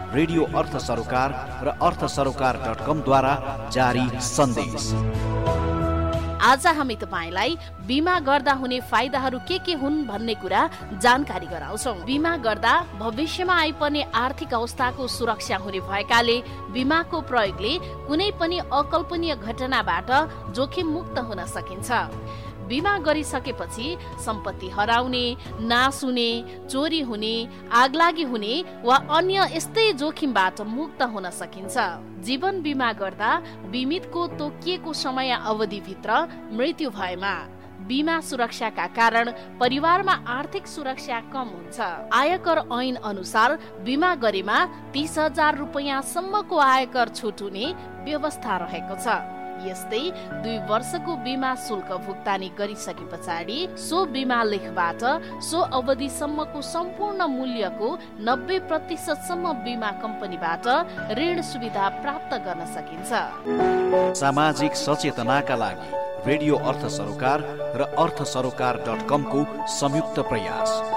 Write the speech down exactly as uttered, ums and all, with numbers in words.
Radio अर्थ सरोकार र अर्थ सरोकार डट कम द्वारा जारी सन्देश। आज हामी तपाईलाई बिमा गर्दा हुने फाइदाहरू के के हुन् भन्ने कुरा जानकारी गराउँछौँ। बिमा गर्दा भविष्यमा आइपर्ने आर्थिक अवस्थाको सुरक्षा हुने भएकाले बिमाको प्रयोगले कुनै पनि अकल्पनीय घटनाबाट जोखिम मुक्त हुन सकिन्छ। बिमा गरिसकेपछि सम्पत्ति हराउने, नाश हुने, चोरी हुने, आगलागी हुने वा अन्य यस्तै जोखिमबाट मुक्त हुन सकिन्छ। जीवन बिमा गर्दा बिमितको तोकिएको समय अवधिभित्र मृत्यु भएमा बिमा सुरक्षाका कारण परिवारमा आर्थिक सुरक्षा कम हुन्छ। आयकर ऐन अनुसार बिमा गरेमा तीस हजार रुपियाँसम्मको आयकर छुट हुने व्यवस्था रहेको छ। यस्तै दुई वर्षको बिमा शुल्क भुक्तानी गरिसके पछाडि सो बिमा लेखबाट सो अवधिसम्मको सम्पूर्ण मूल्यको नब्बे प्रतिशत सम्म बिमा कम्पनीबाट ऋण सुविधा प्राप्त गर्न सकिन्छ। सामाजिक सचेतनाका लागि रेडियो अर्थ सरोकार र अर्थ सरोकार डट कम को संयुक्त प्रयास।